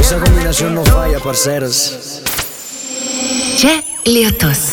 Esa combinación no falla, parceros. Čia lietus.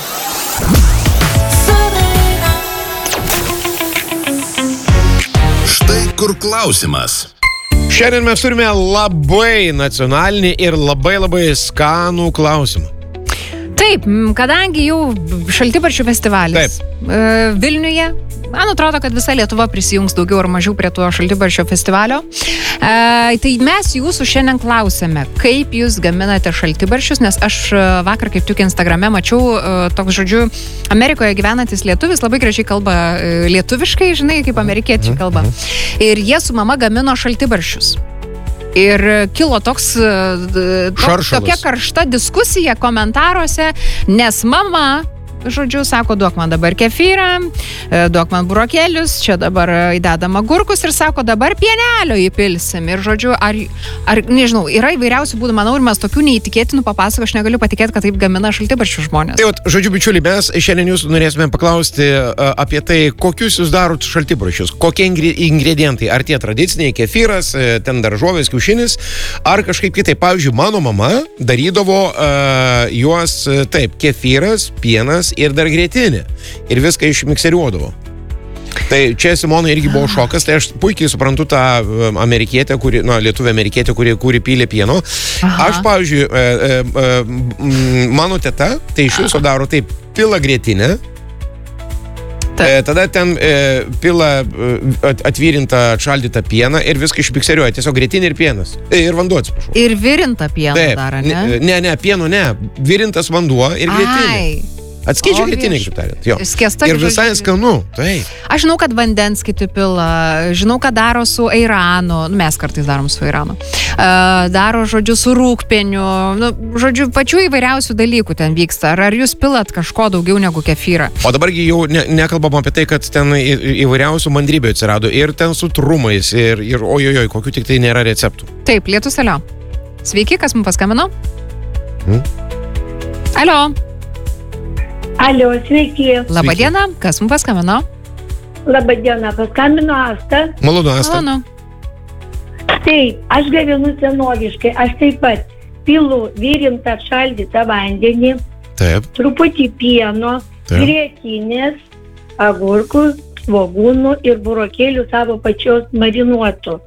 Štai kur klausimas. Šiandien mes turime labai nacionalinį ir labai skanų klausimą. Taip, kadangi jau Šaltibarščių festivalis Vilniuje, man atrodo, kad visa Lietuva prisijungs daugiau ar mažiau prie tuo Šaltibarščio festivalio. Tai mes jūsų šiandien klausėme, kaip jūs gaminate šaltibarščius, nes aš vakar kaip tik Instagrame mačiau toks, žodžiu, Amerikoje gyvenantis lietuvis labai gražiai kalba lietuviškai, žinai, kaip amerikiečiai kalba. Ir jie su mama gamino šaltibarščius. Ir kilo tokia karšta diskusija komentaruose, nes mama, žodžiu, sako, duok man dabar kefyrą, duok man burokėlius, čia dabar įdedama gurkus ir sako, dabar pienelio įpilsim. Ir, žodžiu, ar nežinau, yra įvairiausių būdų, manau, ir mes tokių neįtikėtinų papasakų, aš negaliu patikėti, kad taip gamina šaltibarščių žmonės. Tai, žodžiu, bičiuliai, mes šiandien jūsų norėsime paklausti apie tai, kokius jūs darot šaltibarščius, kokie ingredientai, ar tie tradiciniai, kefyras, ten daržovės, kiaušinis, ar kažkaip kitaip. Pavyzdžiui, mano mama darydavo juos taip, kefyras, pienas ir dar grietinė. Ir viską išmikseriuodavo. Tai čia Simonai irgi buvo šokas, tai aš puikiai suprantu tą amerikietę, lietuvę amerikietę, kuri pylė pieno. Aha. Aš, pavyzdžiui, mano teta, tai iš viso daro taip, pila grietinę, tada ten pila atvyrintą, atšaldytą pieną ir viską išmikseriuoja. Tiesiog grietinė ir pienas. Ir vanduo, atsiprašau. Ir virintą pieną dar, ne? Ne, pieno ne. Virintas vanduo ir grietinė. Atskaičiu grietinė, kaip tariant. Ir visai skanu. Tai. Aš žinau, kad vandens kiti pila, žinau, kad daro su airanu, mes kartais darom su airanu, daro, žodžiu, su rūgpieniu, žodžiu, pačių įvairiausių dalykų ten vyksta. Ar jūs pilat kažko daugiau negu kefyrą? O dabargi jau nekalbam apie tai, kad ten įvairiausių mandrybių atsirado ir ten su trumais ir ojojoj, kokių tik tai nėra receptų. Taip, lietus, alio. Sveiki, kas mums paskambino? Alio. Alio, sveiki. Labadiena, kas mums paskambino? Labadiena, paskambino Asta. Malonu, Asta. Taip, aš gaminu senoviškai, aš taip pat pilu virintą šaldytą vandenį, truputį pieno, grietinės, agurkų, svogūnų ir burokėlių savo pačios marinuotų.